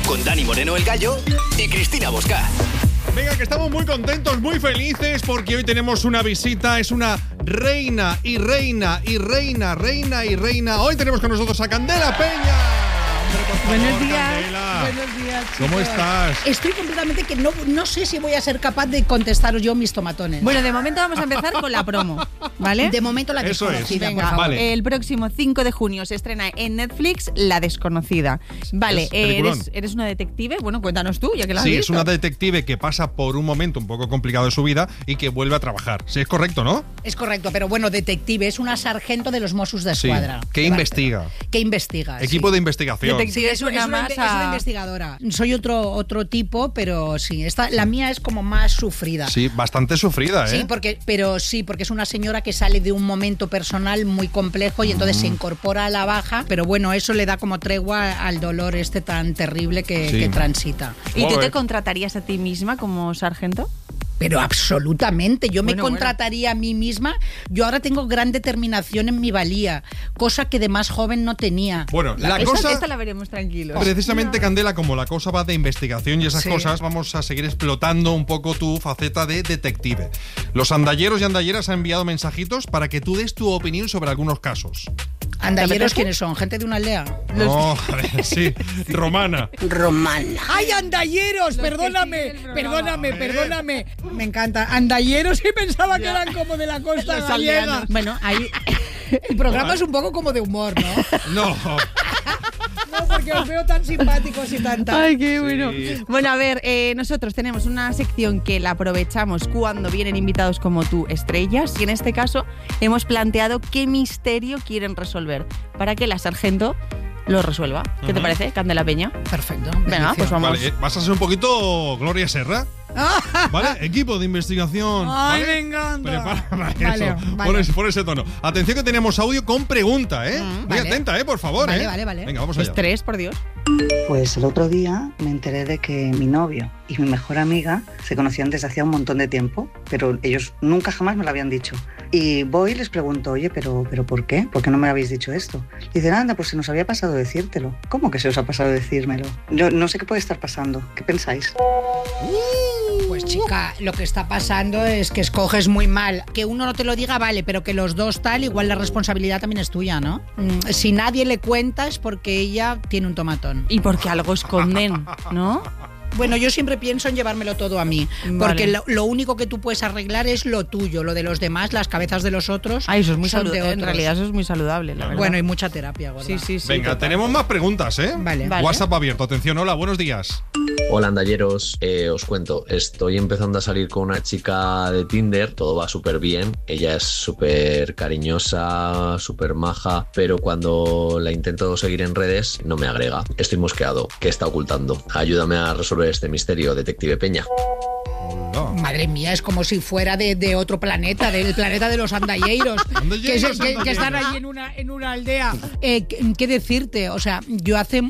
con Dani Moreno el Gallo y Cristina Bosca. Venga, que estamos muy contentos, muy felices, porque hoy tenemos una visita, es una reina. Hoy tenemos con nosotros a Candela Peña. Buenos días. Candela. Buenos días, chicos. ¿Cómo estás? Estoy completamente que no sé si voy a ser capaz de contestaros yo mis tomatones. Bueno, de momento vamos a empezar con la promo, ¿vale? De momento la Eso desconocida, es. por Venga, favor. Vale. el próximo 5 de junio se estrena en Netflix La Desconocida. Vale, Es peliculón. eres una detective. Bueno, cuéntanos tú, ya que la has Sí, visto. es una detective que pasa por un momento un poco complicado de su vida y que vuelve a trabajar. Sí, es correcto, ¿no? Es correcto, pero bueno, detective, es una sargento de los Mossos de Sí. Escuadra. Que investiga. Que investiga. Equipo sí. de investigación. Detective. Sí, Es una es masa. una investigadora. Soy otro tipo, pero sí, la mía es como más sufrida. Sí, bastante sufrida, ¿eh? Sí, porque es una señora que sale de un momento personal muy complejo y entonces se incorpora a la baja, pero bueno, eso le da como tregua al dolor tan terrible que transita. ¿Y tú Joder. te contratarías a ti misma como sargento? Pero absolutamente, yo me Bueno, contrataría a mí misma. Yo ahora tengo gran determinación en mi valía, cosa que de más joven no tenía. Bueno, la cosa... Esta la veremos tranquilos. Precisamente, Candela, como la cosa va de investigación y esas Sí. cosas, vamos a seguir explotando un poco tu faceta de detective. Los andalleros y andalleras han enviado mensajitos para que tú des tu opinión sobre algunos casos. ¿Andalleros quiénes son? ¿Gente de una aldea? No, a ver, sí, romana. Romana. ¡Ay, andalleros! Perdóname. Me encanta. Andalleros y pensaba que eran como de la costa gallega. Bueno, ahí... El programa es un poco como de humor, ¿no? No, No, porque os veo tan simpáticos y tan... Ay, qué bueno. Sí. Bueno, a ver, nosotros tenemos una sección que la aprovechamos cuando vienen invitados como tú, estrellas, y en este caso hemos planteado qué misterio quieren resolver para que la sargento lo resuelva. ¿Qué te parece, Candela Peña? Perfecto. Venga, pues vamos. vale, vas a ser un poquito Gloria Serra. ¿Vale? Equipo de investigación. Ay, ¿vale? me encanta. Prepara para Vale, eso. vale. Por ese tono. Atención que tenemos audio con pregunta, ¿eh? Muy vale. atenta, por favor, Vale, vale. Venga, vamos allá. Estrés, por Dios. Pues el otro día me enteré de que mi novio y mi mejor amiga se conocían desde hacía un montón de tiempo, pero ellos nunca jamás me lo habían dicho. Y voy y les pregunto, oye, ¿pero por qué? ¿Por qué no me habéis dicho esto? Y dicen, anda, pues se nos había pasado decírtelo. ¿Cómo que se os ha pasado decírmelo? Yo no sé qué puede estar pasando. ¿Qué pensáis? Pues chica, lo que está pasando es que escoges muy mal. Que uno no te lo diga, vale, pero que los dos tal, igual la responsabilidad también es tuya, ¿no? Si nadie le cuenta es porque ella tiene un tomatón. Y porque algo esconden, ¿no? Bueno, yo siempre pienso en llevármelo todo a mí, porque Vale. lo único que tú puedes arreglar es lo tuyo, lo de los demás, las cabezas de los otros. Ay, eso es muy son de saludable. En otros. realidad eso es muy saludable, la verdad. Bueno, y mucha terapia, gorda. sí. Venga, total. tenemos más preguntas, ¿eh? Vale. Vale. WhatsApp abierto, atención, hola, buenos días. Hola andalleros, os cuento, estoy empezando a salir con una chica de Tinder, todo va súper bien, ella es súper cariñosa, súper maja, pero cuando la intento seguir en redes no me agrega, estoy mosqueado, ¿qué está ocultando? Ayúdame a resolver este misterio, detective Peña. Hola. Madre mía, es como si fuera de otro planeta, del planeta de los andalleiros, Andalleiros, que están allí en una aldea. ¿Qué decirte? O sea, yo hace...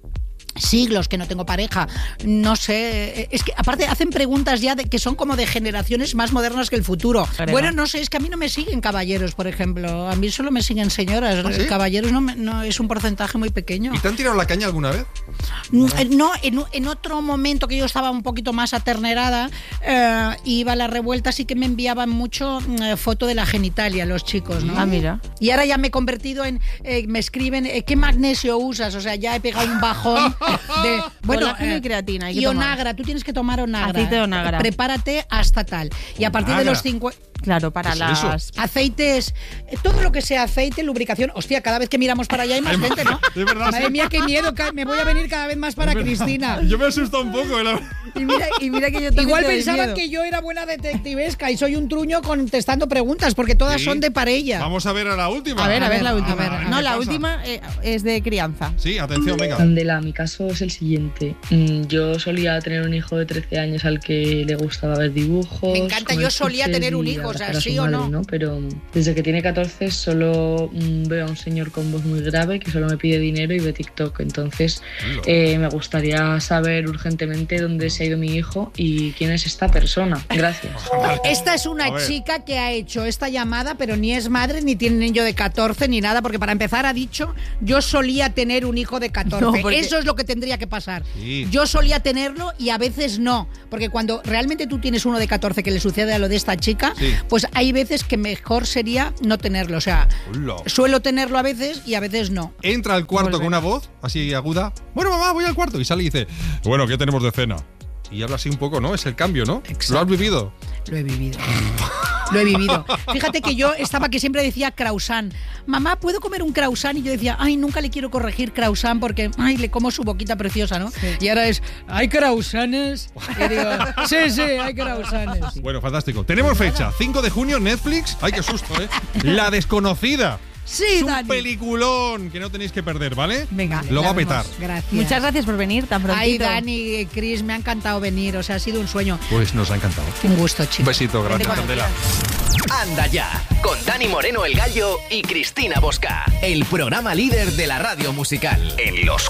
siglos que no tengo pareja, no sé, es que aparte hacen preguntas ya que son como de generaciones más modernas que el futuro. Creo. Bueno, no sé, es que a mí no me siguen caballeros, por ejemplo, a mí solo me siguen señoras. ¿Ah, sí? Caballeros no es un porcentaje muy pequeño. ¿Y te han tirado la caña alguna vez? No, en otro momento que yo estaba un poquito más aternerada, iba a la revuelta, sí que me enviaban mucho foto de la genitalia los chicos, ¿no? Ah, mira. Y ahora ya me he convertido en, me escriben, ¿qué magnesio usas? O sea, ya he pegado un bajón de... Colágeno y creatina hay que y tomar. Onagra, tú tienes que tomar Onagra. Aceite de Onagra. Prepárate hasta tal. Y a partir de Onagra. los 50... Claro, para ¿Qué es eso? las... Aceites, todo lo que sea aceite, lubricación. Hostia, cada vez que miramos para allá hay más gente, ¿no? Es verdad, Madre sí. mía, qué miedo, me voy a venir cada vez más para Cristina. Yo me asusto un poco, Y mira que yo también Igual te doy pensaban miedo. que yo era buena detectivesca y soy un truño contestando preguntas, porque todas Sí. son de parella. Vamos a ver a la última. A ver, la a última. ver, No, ¿qué la pasa? última es de crianza. Sí, atención, venga. Candela, mi caso es el siguiente. Yo solía tener un hijo de 13 años al que le gustaba ver dibujos. Me encanta, comer yo solía chuches tener un y hijo, o sea, abrazar a su ¿sí o madre, no? Pero desde que tiene 14 solo veo a un señor con voz muy grave que solo me pide dinero y ve TikTok. Entonces me gustaría saber urgentemente dónde se ha ido mi hijo y quién es esta persona. Gracias. Esta es A una ver. chica que ha hecho esta llamada, pero ni es madre, ni tiene niño de 14, ni nada, porque para empezar ha dicho, yo solía tener un hijo de 14. No, porque- Eso es lo que tendría que pasar. Sí. Yo solía tenerlo y a veces no, porque cuando realmente tú tienes uno de 14 que le sucede a lo de esta chica, Sí. pues hay veces que mejor sería no tenerlo. O sea, Hola. suelo tenerlo a veces y a veces no. Entra al cuarto con una voz así aguda. Bueno, mamá, voy al cuarto. Y sale y dice, bueno, ¿qué tenemos de cena? Y habla así un poco, ¿no? Es el cambio, ¿no? Exacto. ¿Lo has vivido? Lo he vivido. Lo he vivido. Fíjate que yo estaba que siempre decía croissant. Mamá, ¿puedo comer un croissant? Y yo decía, ay, nunca le quiero corregir croissant porque, ay, le como su boquita preciosa, ¿no? Sí. Y ahora es, ¿hay croissants? Y digo, sí, hay croissants. Bueno, fantástico. Tenemos fecha, 5 de junio, Netflix. Ay, qué susto, ¿eh? La Desconocida. Sí, Es un Dani. peliculón que no tenéis que perder, ¿vale? Venga, Lo va a la vemos. petar. Gracias. Muchas gracias por venir tan prontito. Ay, Dani, Chris, me ha encantado venir. O sea, ha sido un sueño. Pues nos ha encantado. Un gusto, Un chicos. besito, gracias, Vente Candela. Anda ya, con Dani Moreno el Gallo y Cristina Bosca. El programa líder de la radio musical. En los